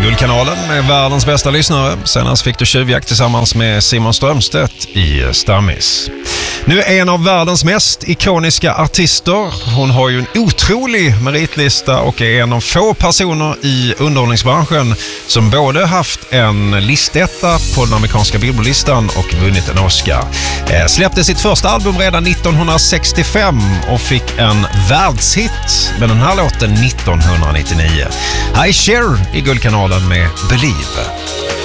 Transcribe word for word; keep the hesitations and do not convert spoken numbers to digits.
Guldkanalen med världens bästa lyssnare. Senast fick du tjuvjakt tillsammans med Simon Strömstedt i Stammis. Nu är en av världens mest ikoniska artister. Hon har ju en otrolig meritlista och är en av få personer i underhållningsbranschen som både haft en listetta på den amerikanska Billboardlistan och vunnit en Oscar. Eh, släppte sitt första album redan nittonhundrasextiofem och fick en världshit med den här låten nittonhundranittionio. Här är Cher i Guldkanalen med Believe.